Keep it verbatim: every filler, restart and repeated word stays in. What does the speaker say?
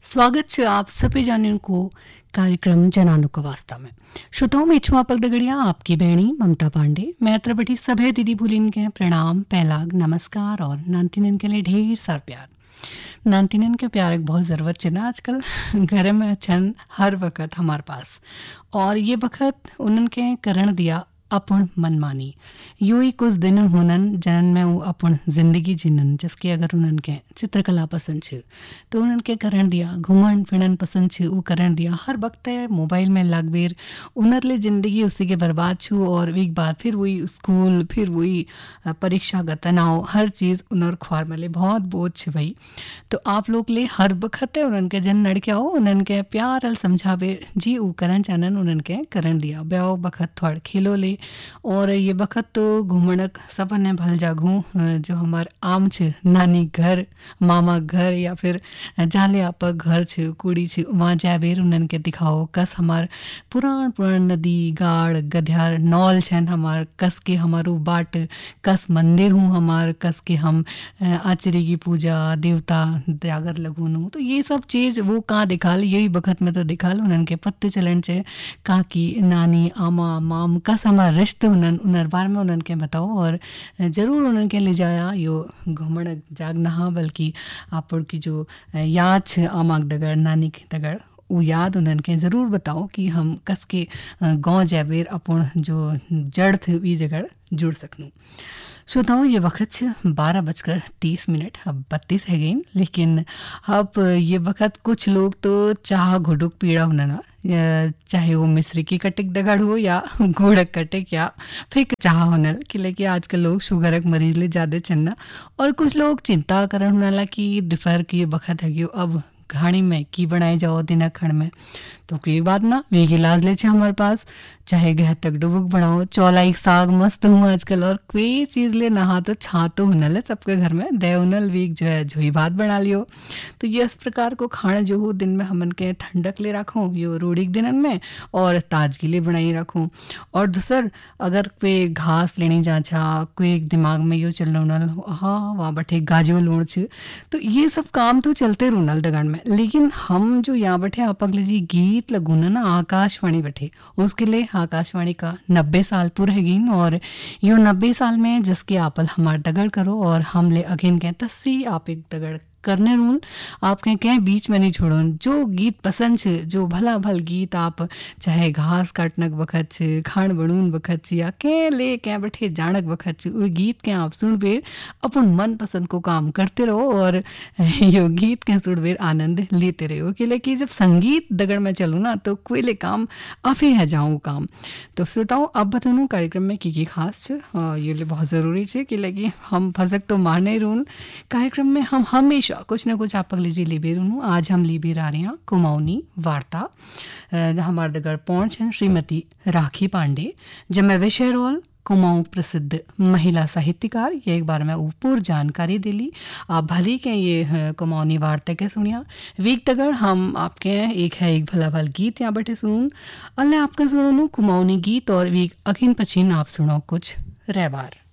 स्वागत છે આપ સભી જાણ્યું को कार्यक्रम जनानु का वास्ता में श्रोताओं में छुआ पग दगड़िया आपकी बहनी ममता पांडे मैं अत्र बैठी सभे दीदी भूलिन के प्रणाम पहलाग नमस्कार और नानतीनन के लिए ढेर सार प्यार। नानतीनन के प्यार एक बहुत ज़रूरत है ना आजकल घर में छन हर वक्त हमारे पास, और ये वक्त उन्हन के करण दिया अपन मनमानी यूं ही कुछ दिन हुनन जनन में वो अपन जिंदगी जिनन जिसके अगर उन्हन के चित्रकला पसंद छे तो उन्हन के करण दिया घूमन फिरन पसंद छे वो करण दिया हर वक्त मोबाइल में लग बेर उनरले जिंदगी उसी के बर्बाद छू और एक बार फिर वही स्कूल फिर वही परीक्षा का तनाव हर चीज़ उनर ख्वार में ले बहुत बोझ छे भाई। तो आप लोग ले हर वक्त उन्हन के जन लड़के हो उन्हन के प्यार अल समझावे जी वो करण चानन उन्हन के करण दिया ब्याह वक्त थोड़ खेलो ले और ये वक्त तो घूमणक सबने भल जागू जो हमार आम छे नानी घर मामा घर या फिर जाले आप घर छे कुड़ी छे वहाँ जाबेर उन्हन के दिखाओ कस हमार पुरान पुरान नदी गाड़ गध्यार नौल छन हमार कस के हमारू बाट कस मंदिर हूँ हमार कस के हम आचरी की पूजा देवता त्यागर लगूनू तो ये सब चीज़ वो कहाँ दिखाल यही वक्त में तो दिखाल उन्हन के पत्ते चलन छे काकी नानी आमा माम कस हमार रिश्ते उन्हन उनर बार में उन्हन के बताओ और ज़रूर उन्हन के ले जाया यो घुमण जाग नहा बल्कि आप की जो याद छे आमाक दगड़ नानी के दगड़ वो याद उन्हन के ज़रूर बताओ कि हम कस के गाँव जाबेर अपन जो जड़ थे वी जगह जुड़ सकूँ। श्रोताओं ये वक्त छे बारह बजकर तीस मिनट अब बत्तीस है गई, लेकिन अब ये वक्त कुछ लोग तो चाह घुटुक पीड़ा होना ना चाहे वो मिस्री की कटिक दगड़ हो या घोड़क कटिक या फिर चाह होने कि लेकिन आजकल लोग शुगर के मरीज ले ज़्यादा चलना और कुछ लोग चिंता करन होना कि दोपहर की वक्त है अब घाणी में की बनाए जाओ दिन खड़ में तो कोई बात ना वे गिलास ले हमारे पास चाहे गह तक डुबुक बनाओ चौलाई साग मस्त हूँ आजकल और कोई चीज़ ले नहा तो छा तो हुनल है सबके घर में देवनल वीक जो है झोई भात बना लियो। तो ये इस प्रकार को खाना जो हो दिन में हमन के ठंडक ले रखूँ यो रोड़ी के दिनन में और ताजगी ले बनाई रखूँ। और दूसर अगर कोई घास लेनी जा छा कोई दिमाग में यो चल रहा हाँ वहाँ बैठे गाजो लूण छ तो ये सब काम तो चलते रूनल दगन में, लेकिन हम जो यहाँ बैठे आप अगले जी गीत लगूना ना आकाशवाणी बैठे उसके लिए आकाशवाणी का नब्बे साल पूरे है गई और यो नब्बे साल में जिसके आपल हमार दगड़ करो और हम ले अगेन कहते सी आप एक दगड़ करने रूल आप कहीं कहीं बीच में नहीं छोड़ो जो गीत पसंद छे जो भला भल गीत आप चाहे घास काटनक वक्त छे खाण बनून वक्त छे या के ले क्या बैठे जानक वक्त छे वो गीत के आप सुन बेर अपन मन पसंद को काम करते रहो और यो गीत के सुन बेर आनंद लेते रहो कि लेकिन जब संगीत दगड़ में चलूँ ना तो कोई ले काम अफी है जाऊँ काम। तो श्रोताओं अब बताऊँ कार्यक्रम में की की खास छे ये ले बहुत ज़रूरी छे कि लेकिन हम फसक तो मारने रूल कार्यक्रम में हम हमेशा कुछ न कुछ आप अगले जी लिबेर हूँ। आज हम लिबेर आ रहे हैं कुमाऊनी वार्ता हमारे दगड़ पहुँच हैं श्रीमती राखी पांडे जब मैं विषय रोल कुमाऊं प्रसिद्ध महिला साहित्यकार ये एक बार मैं ऊपर जानकारी दिली आप भली के ये कुमाऊनी वार्ता के सुनिया वीक तगड़ हम आपके एक है एक भला भल गीत यहाँ बैठे सुन अल्लाह आपका सुनो कुमाऊनी गीत और वीक अखिन पछिन आप सुनो कुछ रहबार।